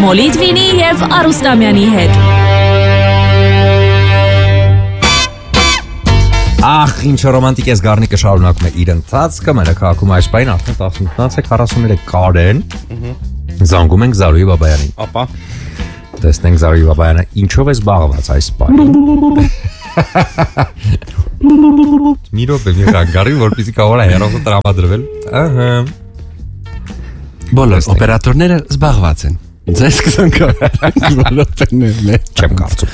Մոլիտվինի և Արուստամյանի հետ։ Ախ, ինչ ռոմանտիկ ես Գառնիկը շարունակում է իր ընթացքը, մայրաքաղաքում այս պայն արդեն 18:43 Կարեն։ Զանգում ենք Զարուհի Բաբայանին։ Ապա տեսնենք Զարուհի Բաբայանը ինչով է զբաղված այս պայն։ Մի րոպե մի խանգարի, որպեսզի կարող է հեռախոսը տրամադրվել։ Ահա։ բոլոր օպերատորները զբաղված են։ Ձեզ կզանգավորեն։ Չեմ կարծում։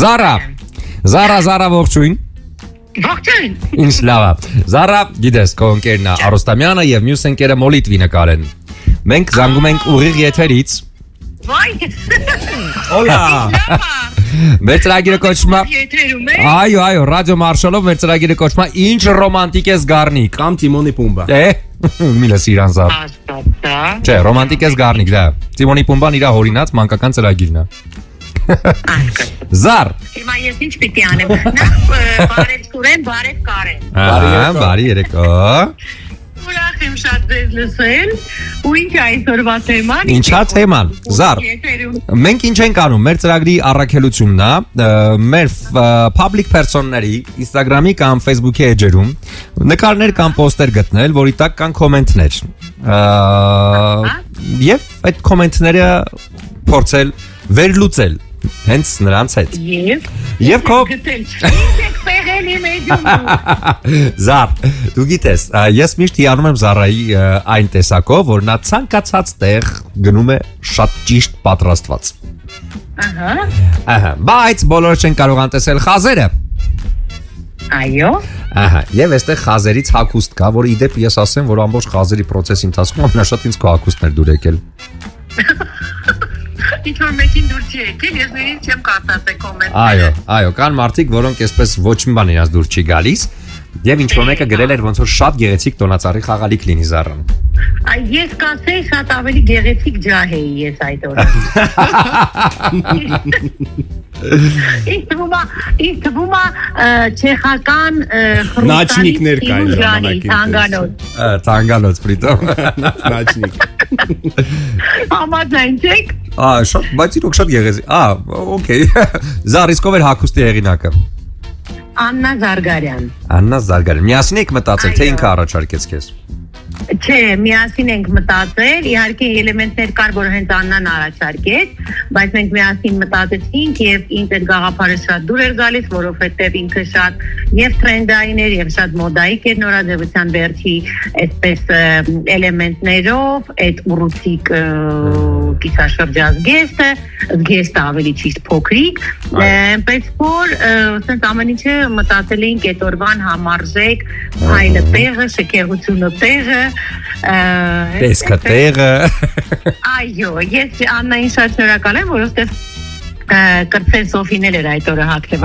Զարա ողջույն։ Ողջույն։ Ինչ լավ է։ Զարա, գիտես, քո ընկերն է Արուստամյանը եւ մյուս ընկերը Մոլիտվինը Կարեն։ Մենք զանգում ենք ուղիղ եթերից։ Վայ։ Օլա։ Մեր ծրագիրը կոչվում է Այո, ռադիո մարշալով մեր ծրագիրը կոչվում է Ինչ ռոմանտիկ ես Գառնիկ կամ Տիմոնի Պումբա։ Միլը սիրան զար։ Աստծա։ Չէ, ռոմանտիկ ես Գառնիկ, դա։ Տիմոնի Պումբան իր հորինած մանկական ծրագիրն է։ Զար։ Հիմա ես ինչ պիտի անեմ։ Նախ բարև Սուրեն, բարև Կարեն։ Բարի երեկո։ Ուրախ եմ շատ ձեզ լսել։ Ու ինչ այսօրվա թեման։ Ինչա թեման։ Զար։ Մենք ինչ ենք անում։ Մեր ծրագրի առաքելությունն է մեր public person-ների Instagram-ի կամ Facebook-ի էջերում նկարներ կամ պոստեր գտնել, որի տակ կան կոմենտներ։ Եվ այդ կոմենտները փորձել վերլուծել հենց նրանց հետ։ Եվ քո Զար, դու գիտես, ես միշտ հիանում եմ Զարայի այն տեսակով, որ նա ցանկացած տեղ գնում է շատ ճիշտ պատրաստված։ Ահա, բայց բոլորը չեն կարող անտեսել խազերը։ Այո։ Ահա, եւ այստեղ խազերից հագուստ կա, որ իդեպ ես ասեմ, որ ամբողջ խազերի process-ի ընթացքում ամենաշատ ինձ քո հագուստն էր դուր եկել։ Ինչ-որ մեկին դուր չի եկել, ես նույնիսկ չեմ կարծած կոմենտները։ Այո, կան մարդիկ, որոնք այսպես ոչ մի բան իրաց դուր չի գալիս, եւ ինչ-որ մեկը գրել էր ոնց որ շատ գեղեցիկ տոնածառի խաղալիք լինի Զարան։ Ես կասեի շատ ավելի գեղեցիկ ջահ էի ես այդ օրը։ Ինձ թվում է չեխական Նաչնիկներ կային ժամանակին։ Թանգանոց պրիտոմ։ Նաչնիկ։ Համաձայն չեք։ Շատ, բայց իրոք շատ գեղեցիկ։ Okay։ Զար, իսկ ով էր հագուստի հեղինակը։ Աննա Զարգարյան։ Միասին եք մտածել, թե ինքը առաջարկեց քեզ։ Չէ, միասին ենք մտածել, իհարկե էլեմենտներ կար, որ հենց Աննան առաջարկեց, բայց մենք միասին մտածեցինք եւ ինձ այդ գաղափարը շատ դուր էր գալիս, որովհետեւ ինքը շատ եւ տրենդային էր եւ շատ մոդայիկ էր նորաձևության վերջի այսպես էլեմենտներով, այդ ուռուցիկ կիսաշրջած գեստը ավելի ճիշտ փոքրիկ, այնպես որ ասենց ամեն ինչը մտածել էինք այդ օրվան համարժեք, հայլը տեղը, շքեղությունը տեղը Տեսքը տեղը։ Այո, ես Աննային շատ շնորհակալ եմ, որովհետև կրծեր Սոֆին էր այդ օրը հագնվել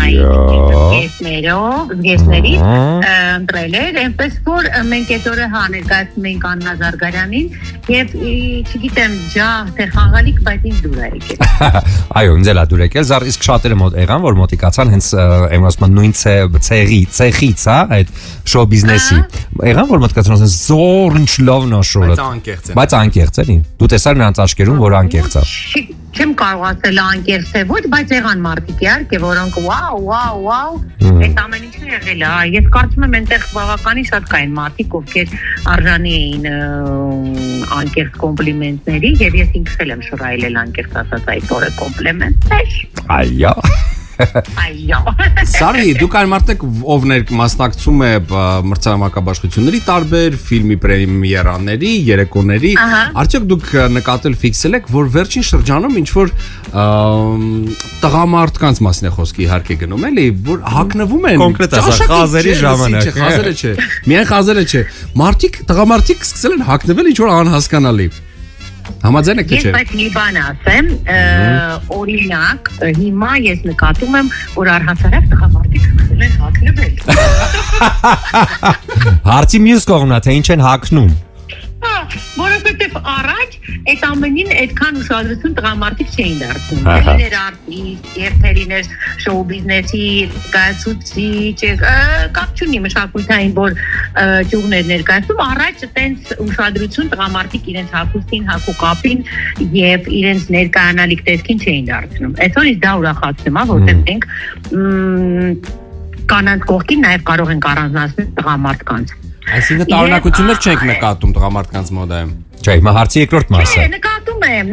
զգեստների ընտրել էր, այնպես որ մենք այդ օրը ներկայացնում ենք Աննա Զարգարյանին եւ չգիտեմ ջահ թե խաղալիք, բայց ինձ դուր է եկել։ Այո, ինձ էլ է դուր եկել, Զար, իսկ շատերը եղան, որ մոտիկացան հենց ասում նույն ցեղից, այդ շոու բիզնեսի։ Եղան, որ մոտիկացան ասեն զոր ինչ լավն է շոուը։ Բայց անկեղծ էլի։ Դու տեսար նրանց աչքերում, որ անկեղծ է։ Չեմ կարող ասել անկեղծ թե ոչ, բայց եղան մարդիկ իհարկե, որոնք վաու, այդ ամեն ինչն եղել է։ Ես կարծում եմ այնտեղ բավականին շատ կային մարդիկ, ովքեր արժանի էին անկեղծ կոմպլիմենտների, եւ ես ինքս էլ եմ շռայլել անկեղծ ասած այդ օրը կոմպլիմենտներ։ Այո։ Սարի, դուք այն մարդիկ ովներ մասնակցում է մրցանակաբաշխությունների տարբեր ֆիլմի պրեմիերաների, երեկոների, արդյոք դուք նկատել ֆիքսել եք, որ վերջին շրջանում ինչ որ տղամարդկանց մասին է խոսքը իհարկե գնում էլի, որ հագնվում են կոնկրետ ասա խազերի ժամանակ։ Խազերը չէ, միայն խազերը չէ։ Տղամարդիկ սկսել են հագնվել ինչ որ անհասկանալի։ Համաձայն եք թե չէ։ Ես բայց մի բան ասեմ, օրինակ, հիմա ես նկատում եմ, որ առհասարակ տղամարդիկ սկսել են հագնվել։ Հարցի մյուս կողմն է, թե ինչ են հագնում։ Որովհետև առաջ այդ ամենին այդքան ուշադրություն տղամարդիկ չէին դարձնում։ Թելիներ արտիստ, եւ թելիներ շոու բիզնեսի գացուցիչ, կապ չունի մշակութային որ ճյուղներ ներկայացնում, առաջ այտենց ուշադրություն տղամարդիկ իրենց հագուստին, հագուկապին եւ իրենց ներկայանալիք տեսքին չէին դարձնում։ Այսօր իսկ դա ուրախացնում է, որտեղ մենք կանանց կողքին նաեւ կարող ենք առանձնացնել տղամարդկանց։ Այսինքն տարօրինակություններ չենք նկատում տղամարդկանց մոդայում։ Չէ, հիմա հարցի երկրորդ մասը։ Նկատում եմ,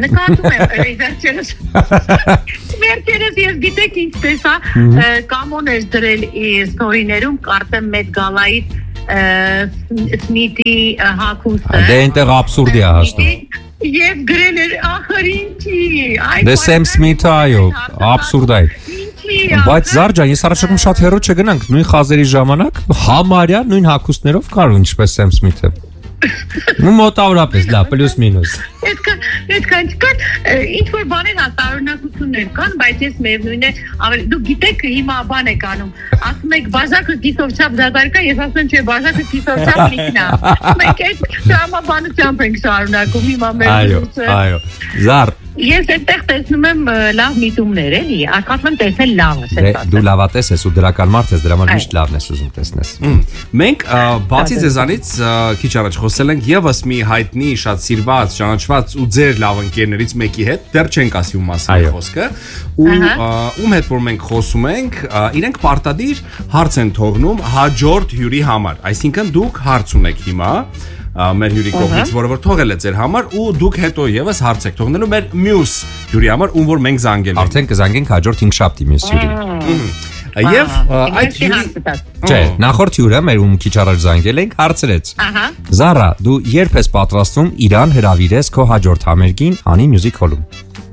վերջերս ես գիտեք ինչպես է, կամոներ դրել ստորիներում, կարծեմ Met Gala-ի Smith-ի հագուստը։ Դե այնտեղ աբսուրդի է հասնում։ Եվ գրել էր ախր ինչի։ Դե Sam Smith-ը այո, աբսուրդ է։ Բայց Զարջան, ես առաջարկում շատ հեռու չգնանք, նույն խազերի ժամանակ համարյա նույն հագուստներով կարող ինչպես Sam Smith-ը։ Ну մոտավորապես, լավ, պլյուս մինուս։ Այդքան չկան, ինչ որ բաներ տարօրինակություններ կան, բայց ես միևնույն է, դուք գիտեք հիմա բան եք անում, ասում եք բաժակը կիսով չափ դատարկ է, ես ասում եմ չէ, բաժակը կիսով չափ լիքն է։ Մենք այդ տրամաբանությամբ ենք շարունակում հիմա մեր լույսը։ Այո, Զար Ես այդտեղ տեսնում եմ լավ միտումներ, էլի, ասում եմ տեսնել լավը։ Դու լավատես ես ու դրական մարդ ես, դրա համար միշտ լավն ես ուզում տեսնես։ Մենք բացի ձեզանից քիչ առաջ խոսել ենք եւս մի հայտնի, շատ սիրված, ճանաչված ու ձեր լավ ընկերներից մեկի հետ, դեռ չենք ասի ում մասին է խոսքը, ու ում հետ որ մենք խոսում ենք, իրենք պարտադիր հարց են թողնում հաջորդ հյուրի համար, այսինքն դուք հարց ունեք հիմա մեր հյուրի կողմից, որը որ թողել է ձեր համար ու դուք հետո եւս հարց եք թողնելու մեր մյուս հյուրի համար, ում որ մենք զանգել ենք։ Արդեն կզանգենք հաջորդ 5 շաբթի մյուս հյուրին։ Եվ այդ հյուրի Չէ, նախորդ հյուրը մեր ում քիչ առաջ զանգել ենք, հարցրեց։ Զարա, դու երբ ես պատրաստվում Իրան հրավիրես քո հաջորդ համերգին Անի Music Hall-ում։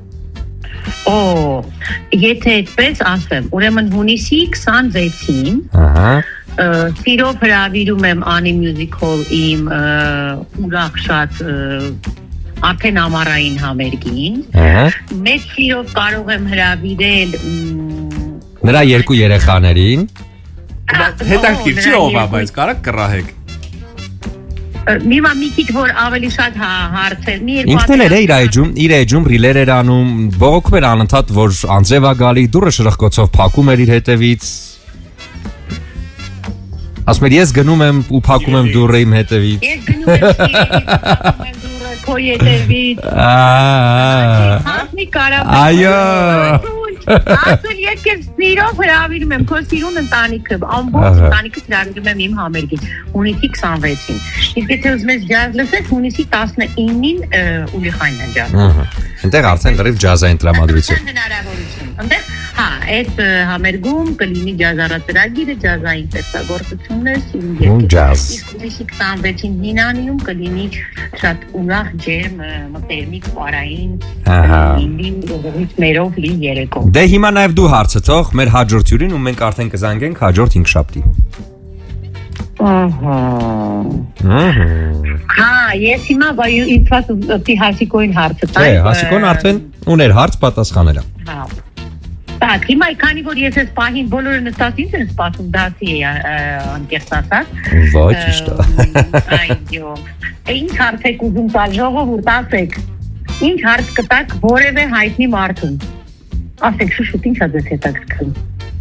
Եթե այդպես ասեմ, ուրեմն հունիսի 26-ին Սիրով հրավիրում եմ Անի Music Hall իմ ուրախ շատ արդեն ամառային համերգին։ Մեծ սիրով կարող եմ հրավիրել նրա երկու երեխաներին։ Հետաքրքիր չի ով է, բայց կարա կռահեք։ Մի քիչ որ ավելի շատ հարցեր, մի երկու Ինքն էլ էր իր էջում ռիլեր էր անում, բողոքում էր անընդհատ, որ անձև է գալի, դուրը շրխկոցով փակում էր իր հետևից։ Ասում եմ ես գնում եմ ու փակում եմ դուրը իմ հետևից։ Ես գնում եմ դուրը քո հետևից։ Հասնի կարապ։ Այո։ Ասել եկեք սիրով հրավիրում եմ քո սիրուն ընտանիքը, ամբողջ ընտանիքը հրավիրում եմ իմ համերգին, հունիսի 26-ին։ Իսկ եթե ուզում ես ջազ լսես, հունիսի 19-ին Ուլիխանն է ջազ։ Այնտեղ արդեն լրիվ ջազային տրամադրություն։ Այնտեղ այդ համերգում կլինի ջազարածրագիրը, ջազային ստեղծագործություններ, իսկ հունիսի 26-ին Նինանիում կլինի շատ ուրախ ջերմ մտերմիկ պարային րիթմերով լի երեկո։ Դե հիմա նաև դու հարցը թող մեր հաջորդ հյուրին ու մենք արդեն կզանգենք հաջորդ 5 շաբթի։ Ես հիմա ինձ Հասիկոին հարցը տա։ Չէ, Հասիկոն արդեն ուներ հարց պատասխանել է։ Так, հիմա քանի որ ես այս պահին բոլորը նստած ինձ են սպասում, դասի անկեղծ ասած։ Ոչ, ճիշտ է։ Այո։ Ինչ հարց եք ուզում տալ, ժողովուրդ, ասեք։ Ինչ հարց կտաք որևէ հայտնի մարդուն։ Ասեք, շուշուտ ինչ է ձեզ հետաքրքրում։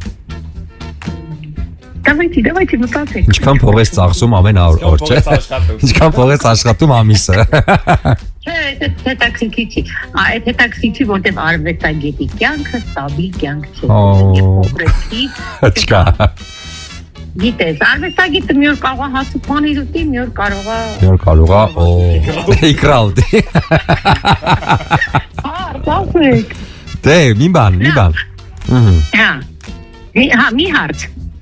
Давайте մտածեք։ Ինչքան փող ես ծախսում ամեն օր, չէ՞։ Ինչքան փող ես աշխատում ամիսը։ Չէ, դա տաքսի չի։ Այդ տաքսի չի, որտեղ արվեստագետի կյանքը ստաբիլ կյանք չէ։ Չկա։ Գիտես, արվեստագետը մի օր կարող է հասու բաներ ուտի, մի օր կարող է իկրալ։ Ասեք։ Դե, մի բան։ Մի հարց։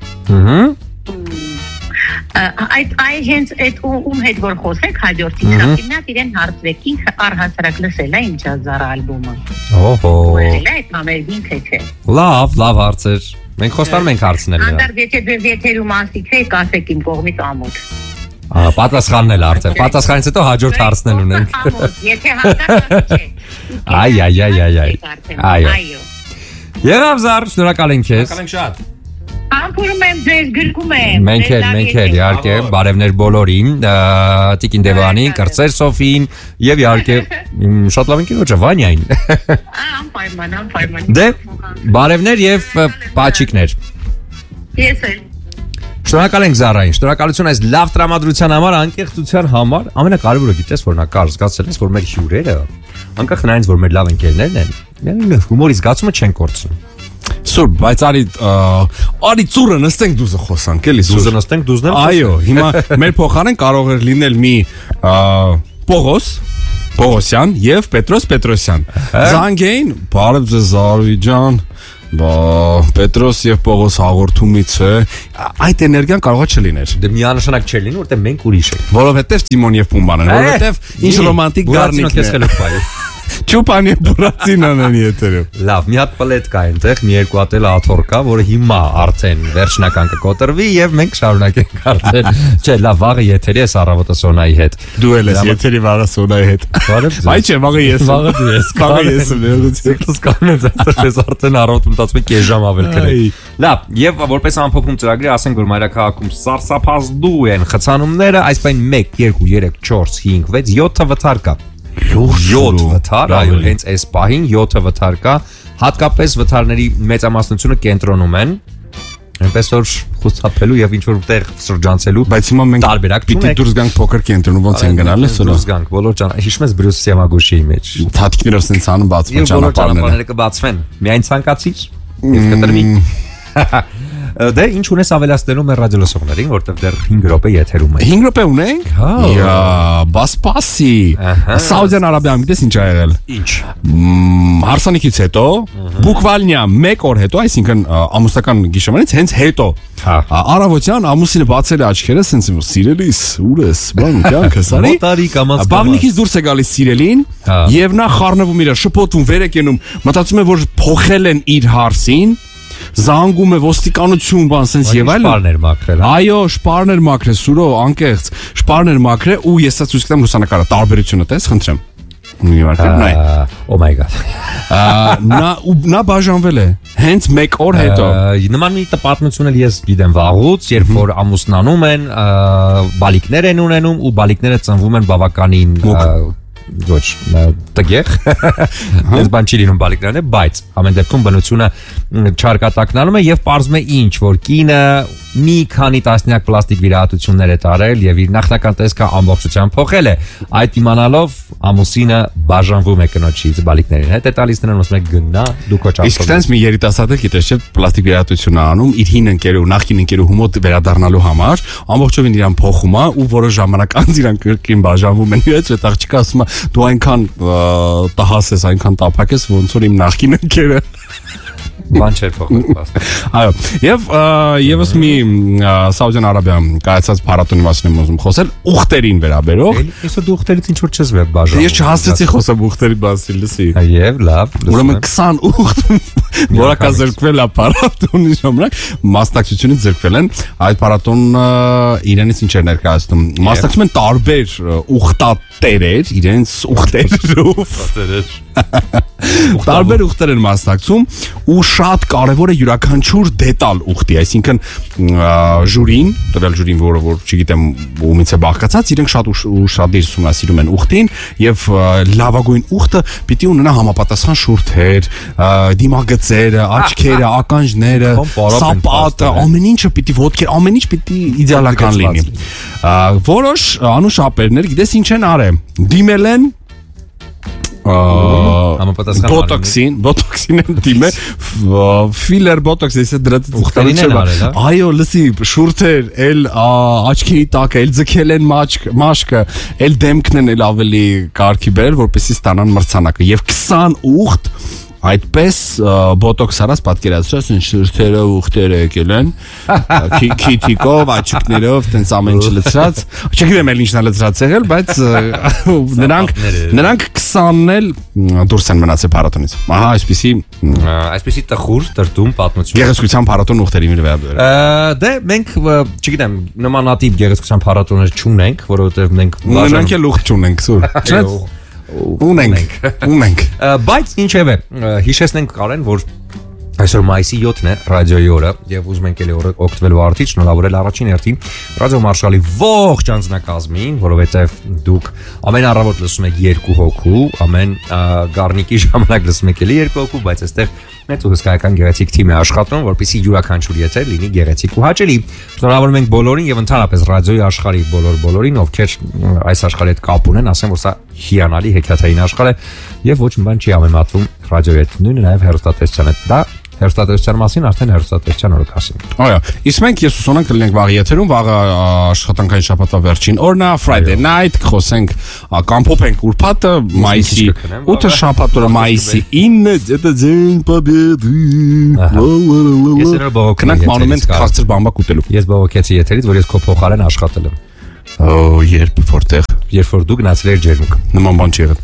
Այդ ում հետ որ խոսեք հաջորդի շաբթի նատ իրեն հարցրեք ինքը առհասարակ լսել է ինչ Զարա ալբոմը։ Լսել է այդ համերգին թե չէ։ Լավ հարցեր։ Մենք խոստանում ենք հարցնել նրան։ Անդար եթե եթերում ասի չէ, ասեք իմ կողմից ամոթ։ Պատասխանն էլ արդեն։ Պատասխանից հետո հաջորդ հարցնել ունենք։ Եթե հակառակը չէ։ Այո։ Եղավ Զար, շնորհակալ ենք քեզ։ Շնորհակալ ենք շատ։ Համբուրում եմ ձեզ, գրկում եմ։ Մենք էլ իհարկե բարևներ բոլորին, Տիկին Դևանին, Կրծեր Սոֆին եւ իհարկե շատ լավ ընկերոջը Վանյային։ Անպայման։ Դե բարևներ եւ պաչիկներ։ Ես էլ։ Շնորհակալ ենք Զարային, շնորհակալություն այս լավ տրամադրության համար, անկեղծության համար։ Ամենակարևորը գիտես որ նա կար, զգացել ես որ մեր հյուրերը, անկախ նրանից որ մեր լավ ընկերներն են, հումորի զգացումը չեն կորցնում։ Սուր, բայց արի ծուրը նստենք դուզը խոսանք, էլի Դուզը նստենք, դուզն եմ։ Այո, հիմա մեր փոխարեն կարող էր լինել մի Պողոսյան եւ Պետրոս Պետրոսյան։ Զանգեին, բարև ձեզ Զարուհի ջան։ Պետրոս եւ Պողոս հաղորդումից է, այդ էներգիան կարողա չլիներ։ Դե միանշանակ չէ լինի, որտեղ մենք ուրիշ ենք։ Որովհետեւ Տիմոն եւ Պումբան են, որովհետեւ ինչ ռոմանտիկ գառնիկն է։ Չուպանի բուրացինան են եթերում։ Լավ, մի հատ պլետ կա այնտեղ, մի երկու հատ էլ աթոռ կա, որը հիմա արդեն վերջնական կկոտրվի եւ մենք շարունակենք արդեն։ Չէ, լավ, վաղը եթերի ես առավոտը Սոնայի հետ։ Դու էլ ես եթերի վաղը Սոնայի հետ։ Այ չէ, վաղը ես։ Վաղը դու ես։ Վաղը ես եմ։ Ես կանեմ ես արդեն առավոտ մտածում եմ կես ժամ ավել քրել։ Լավ, եւ որպես ամփոփում ծրագրի ասենք որ մայրաքաղաքում սարսափազդու են խցանումները, այսպես 1 2 3 4 5 6 7 վթար կա։ 7 վթար, այո, հենց այս պահին 7 վթար կա, հատկապես վթարների մեծամասնությունը կենտրոնում են, այնպես որ խուսափելու եւ ինչ որ տեղ շրջանցելու, բայց հիմա մենք տարբերակ պիտի դուրս գանք փոքր կենտրոնում ոնց են գնալու, դուրս գանք, բոլոր հիշում ես Բրյուս Սիամագուշիի մեջ։ Թաթիկներով սենց անում բացվում ճանապարհները կբացվեն, միայն ցանկացիր եւ կտրվի։ Դե ինչ ունես ավելացնելու մեր ռադիոլսողներին, որտեղ դեռ 5 րոպե եթերում է։ 5 րոպե ունենք։ Հա, բասպասի։ Սաուդյան Արաբիայում գիտես ինչ ա եղել։ Ինչ։ Հարսանիքից հետո, բուկվալնյա 1 օր հետո, այսինքն ամուսնական գիշերվանից հենց հետո։ Առավոտյան ամուսինը բացել է աչքերը, ասենց սիրելիս, ուր ես, բան, կյանքս արի։ Մոտարի կամաց։ Բավնիկից դուրս է գալիս սիրելին, եւ նա խառնվում իր շփոթում վեր է կենում, մտածում է որ փոխել են իր հարսին։ Զանգում է ոստիկանություն, բան sense եւ այլն։ Շպարներ մաքրել։ Այո, շպարներ մաքրել, սուրո, անկեղծ։ Շպարներ մաքրել ու ես ցույց կտամ լուսանկարը, տարբերությունը տես, խնդրեմ։ Oh my god։ Նա բաժանվել է հենց 1 օր հետո։ Նման մի պատմություն էլ ես գիտեմ վաղուց, երբ որ ամուսնանում են, բալիկներ են ունենում ու բալիկները ծնվում են բավականին ոչ տգեղ ես բան չի լինում բալիկներն է, բայց ամեն դեպքում բնությունը չարկատակնանում է եւ պարզվում է ինչ որ կինը մի քանի տասնյակ պլաստիկ վիրահատություններ է տարել եւ իր նախնական տեսքը ամբողջությամբ փոխել է, այդ իմանալով ամուսինը բաժանվում է կնոջից բալիկներին հետ է տալիս նրան ասում է գնա դու քո ճամփա։ Իսկ տենց մի երիտասարդ գիտես չէ պլաստիկ վիրահատություն անում իր հին ընկերու նախին ընկերու մոտ վերադառնալու համար ամբողջովին իրան փոխում է ու որոշ ժամանակ անց իրան կրկին բաժանվում են իրենց այդ աղջիկը ասում է դու այնքան տահաս ես, այնքան տափակ ես, ոնց որ իմ նախկին ընկերը։ Բան չէր փոխել պլաստիկ։ Այո, եւ եւս մի Սաուդյան Արաբիայում կայացած փառատոնի մասին եմ ուզում խոսել, ուխտերին վերաբերող։ Այսօր դու ուխտերից ինչ որ չես բաժանում։ Ես չհասցրեցի խոսեմ ուխտերի մասին, լսի։ Եվ լավ։ Ուրեմն 20 ուխտ որակազրկվել է փառատոնի ժամանակ, մասնակցությունից զրկվել են։ Այդ փառատոնը իրենից ինչ էր ներկայացնում։ Մասնակցում են տարբեր ուխտատերեր, իրենց ուխտերով։ Տարբեր ուխտեր են մասնակցում ու շատ կարևոր է յուրաքանչյուր դետալ ուխտի, այսինքն ժյուրին, տվյալ ժյուրին, որը որ չգիտեմ ումից է բաղկացած, իրենք շատ ուշադիր ուսումնասիրում են ուխտին եւ լավագույն ուխտը պիտի ունենա համապատասխան շուրթեր, դիմագծերը, աչքերը, ականջները, սապատը, ամեն ինչը պիտի ոտքեր, ամեն ինչ պիտի իդեալական լինի։ Որոշ անուշապերներ գիտես ինչ են արել, դիմել են բոտոքսին են դիմել ֆիլեր բոտոքս էսը դրած ուխտերին չէ այո լսի շուրթեր էլ աչքերի տակը էլ ձգել են մաշկը էլ դեմքն են էլ ավելի կարգի բերել որպեսզի ստանան մրցանակը եւ 20 ուխտ այդպես բոտոքս արած պատկերացրած շուրթերով ուխտերը եկել են քիթիկով աչքներով տենց ամեն ինչ լցրած չգիտեմ էլ ինչն է լցրած եղել բայց նրանք 20-ն էլ դուրս են մնացել փառատոնից ահա այսպեսի տխուր տրտում պատմություն գեղեցկության փառատոն ուխտերի վերաբերյալ դե մենք չգիտեմ նմանատիպ գեղեցկության փառատոներ չունենք որովհետեւ մենք ունենք էլ ուխտ չունենք սուր Ունենք։ Բայց ինչևէ, հիշեցնենք Կարեն, որ Այսօր մայիսի 7-ն է ռադիոյի օրը եւ ուզում ենք էլի օգտվելու արդի շնորհավորել առաջին հերթին ռադիո մարշալի ողջ անձնակազմին, որովհետեւ դուք ամեն առավոտ լսում եք 2 հոգու, ամեն գառնիկի ժամանակ լսում եք էլի 2 հոգու, բայց այստեղ մեծ ու հսկայական գեղեցիկ թիմ է աշխատում, որպեսզի յուրաքանչյուր եթեր լինի գեղեցիկ ու հաճելի։ Շնորհավորում ենք բոլորին եւ ընդհանրապես ռադիոյի աշխարհի բոլորին, ովքեր այս աշխարհի հետ կապ ունեն, ասեմ, որ սա հիանալի հեքիաթային աշխարհ է եւ ոչ մի բան չի համեմատվում ռադիոյի հետ։ Նույնը նաեւ հեռուստատեսության հետ։ Դա հեռուստատեսության մասին արդեն հեռուստատեսության օրը կասենք։ Այո, իսկ մենք ես ուսանանք կլինենք վաղ եթերում, վաղ աշխատանքային շաբաթվա վերջին օրն է, Friday night, խոսենք, կամփոփենք ուրբաթը, մայիսի 8-ը շաբաթ օրը մայիսի 9-ը, это день победы։ Քնանք մոնումենտ քաղցր բամբակ ուտելու։ Ես բողոքեցի եթերից, որ ես քո փոխարեն աշխատել եմ։ Երբ որտեղ Երբ որ դու գնացել ես ջերմուկ։ Նման բան չի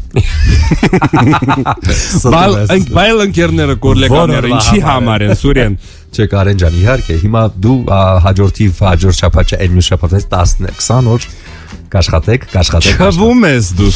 եղել։ Բայց ընկերները կոլեգաները ինչի համար են Սուրեն։ Չէ, Կարեն ջան, իհարկե, հիմա դու հաջորդ շաբաթը այն մյուս շաբաթից 10-20 օր կաշխատեք։ Չվում ես դու